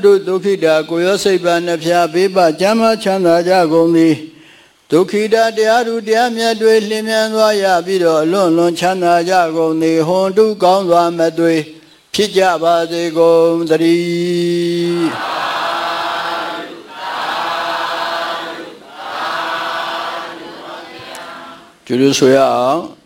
ဒုက္ခိတာကိုရောစိတ်ပါနှဖျားဘေးပကျမ်းမချမ်းသာကြကုန်သည်ဒုက္ခိတာတရားသူတရားမြတ်တွေလင်းမြန်သွားရပြီးတော့အလွန်လွန်ချမ်းသာကြကုန်သည်ဟွန်တုကောင်းစွာမသွေဖြစ်ကြပါစေကုန်သတည်းကျူးဆိုရအောင်